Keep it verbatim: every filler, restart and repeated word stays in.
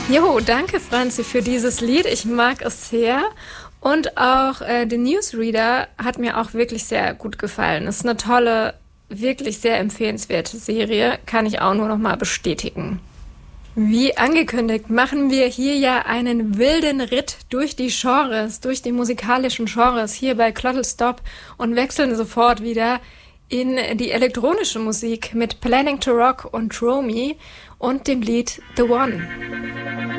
Jo, danke Franzi für dieses Lied. Ich mag es sehr. Und auch äh, The Newsreader hat mir auch wirklich sehr gut gefallen. Es ist eine tolle, wirklich sehr empfehlenswerte Serie. Kann ich auch nur noch mal bestätigen. Wie angekündigt, machen wir hier ja einen wilden Ritt durch die Genres, durch die musikalischen Genres hier bei Clottel Stop und wechseln sofort wieder in die elektronische Musik mit Planning to Rock und Romy und dem Lied The One.